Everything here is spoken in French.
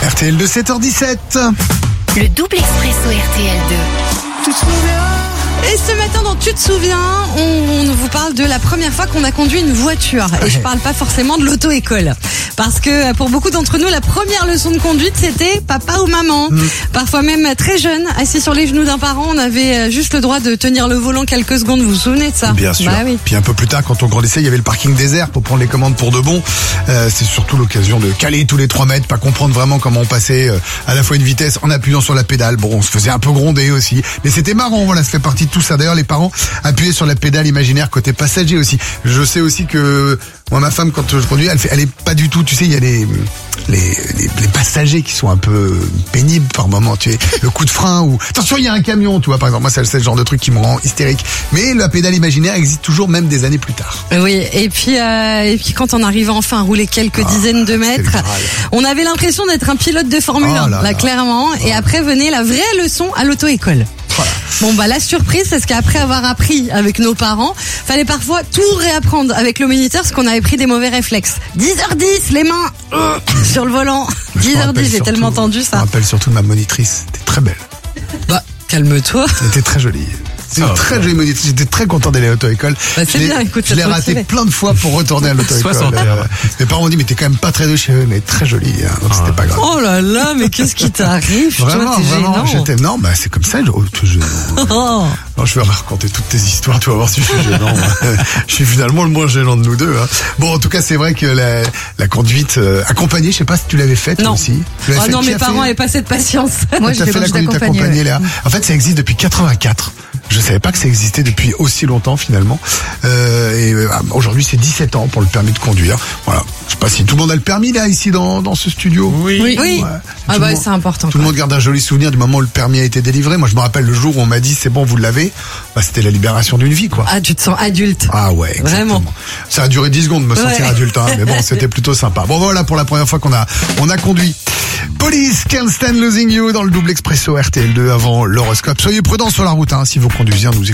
RTL de 7h17. Le double expresso RTL2. Tu te souviens ? Et ce matin dans Tu te souviens, on vous parle de la première fois qu'on a conduit une voiture. Et je parle pas forcément de l'auto-école. Parce que pour beaucoup d'entre nous, la première leçon de conduite, c'était papa ou maman. Parfois même très jeune, assis sur les genoux d'un parent, on avait juste le droit de tenir le volant quelques secondes. Vous vous souvenez de ça ? Bien sûr. Bah oui. Puis un peu plus tard, quand on grandissait, il y avait le parking désert pour prendre les commandes pour de bon. C'est surtout l'occasion de caler tous les 3 mètres, pas comprendre vraiment comment on passait à la fois une vitesse en appuyant sur la pédale. Bon, on se faisait un peu gronder aussi. Mais c'était marrant, voilà, ça fait partie de tout ça. D'ailleurs, les parents appuyaient sur la pédale imaginaire côté passager aussi. Je sais aussi que moi, ma femme, quand je conduis, elle est pas du tout, tu sais, il y a les passagers qui sont un peu pénibles par moment, tu sais, le coup de frein ou attention, il y a un camion, tu vois, par exemple. Moi, c'est le genre de truc qui me rend hystérique. Mais la pédale imaginaire existe toujours, même des années plus tard. Oui, et puis quand on arrivait enfin à rouler quelques dizaines de mètres, on avait l'impression d'être un pilote de Formule 1, là, clairement. Et après venait la vraie leçon à l'auto-école. Voilà. Bon bah la surprise, c'est ce qu'après avoir appris avec nos parents, fallait parfois tout réapprendre avec le moniteur parce qu'on avait pris des mauvais réflexes. 10h10, les mains sur le volant. 10h10, j'ai tellement entendu ça. Je me rappelle surtout de ma monitrice, c'était très belle. Bah calme-toi. C'était très jolie. C'est une très jolie monitrice. J'étais très content d'aller à l'auto-école. Bah, c'est bien, écoute, je l'ai raté plein de fois pour retourner à l'auto-école. Mes parents m'ont dit, mais t'es quand même pas très doué chez eux, mais très jolie. Hein, donc c'était pas grave. Oh là là, mais qu'est-ce qui t'arrive? Vraiment, toi, vraiment. gênant. Non, bah c'est comme ça. Non, je vais raconter toutes tes histoires. Tu vas voir si je suis gênant. Je suis finalement le moins gênant de nous deux. Hein. Bon, en tout cas, c'est vrai que la conduite accompagnée, je sais pas si tu l'avais faite aussi. Oh non, mes parents avaient pas cette patience. Moi, j'ai fait la conduite accompagnée, Léa. En fait, ça existe depuis 84. Je savais pas que ça existait depuis aussi longtemps finalement. Aujourd'hui, c'est 17 ans pour le permis de conduire. Voilà. Je sais pas si tout le monde a le permis là ici dans ce studio. Oui. Ouais. Ah bah c'est important. Tout le monde garde un joli souvenir du moment où le permis a été délivré. Moi, je me rappelle le jour où on m'a dit c'est bon, vous l'avez. Bah, c'était la libération d'une vie, quoi. Ah, tu te sens adulte. Ah ouais, exactement. Vraiment. Ça a duré 10 secondes de me sentir adulte, hein, mais bon, c'était plutôt sympa. Bon, voilà pour la première fois qu'on a conduit. Police Can't Stand Losing You dans le double expresso RTL2 avant l'horoscope. Soyez prudents sur la route, hein, si vous conduisez, nous écoutez.